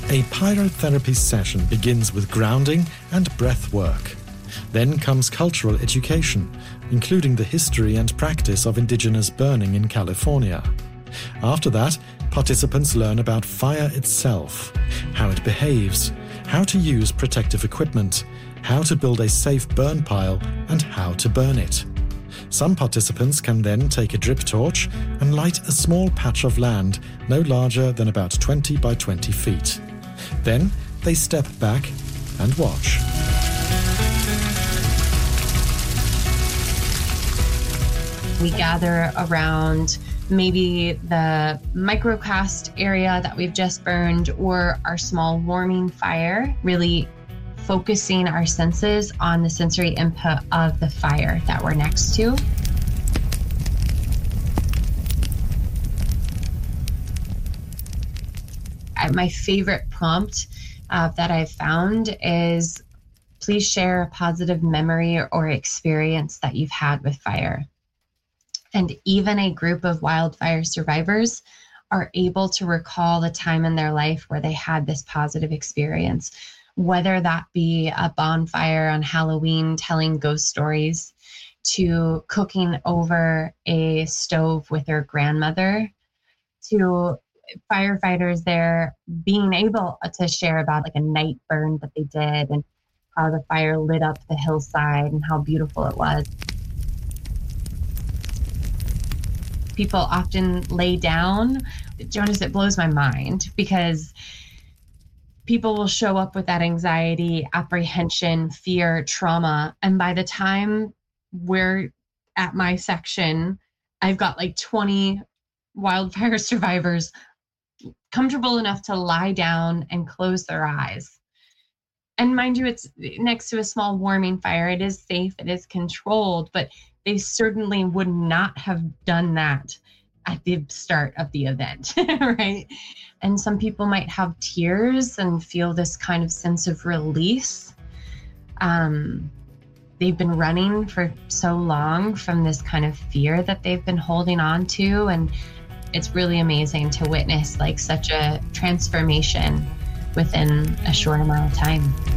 A pyrotherapy session begins with grounding and breath work. Then comes cultural education, including the history and practice of indigenous burning in California. After that, participants learn about fire itself, how it behaves, how to use protective equipment, how to build a safe burn pile, and how to burn it. Some participants can then take a drip torch and light a small patch of land no larger than about 20 by 20 feet. Then they step back and watch. We gather around maybe the microcast area that we've just burned or our small warming fire, really focusing our senses on the sensory input of the fire that we're next to. My favorite prompt that I've found is, please share a positive memory or experience that you've had with fire. And even a group of wildfire survivors are able to recall the time in their life where they had this positive experience, whether that be a bonfire on Halloween telling ghost stories, to cooking over a stove with their grandmother, to firefighters there being able to share about like a night burn that they did and how the fire lit up the hillside and how beautiful it was. People often lay down. Jonas, it blows my mind because people will show up with that anxiety, apprehension, fear, trauma. And by the time we're at my section, I've got like 20 wildfire survivors comfortable enough to lie down and close their eyes. And mind you, it's next to a small warming fire. It is safe, it is controlled, but they certainly would not have done that at the start of the event, right? And some people might have tears and feel this kind of sense of release. They've been running for so long from this kind of fear that they've been holding on to. And it's really amazing to witness like such a transformation within a short amount of time.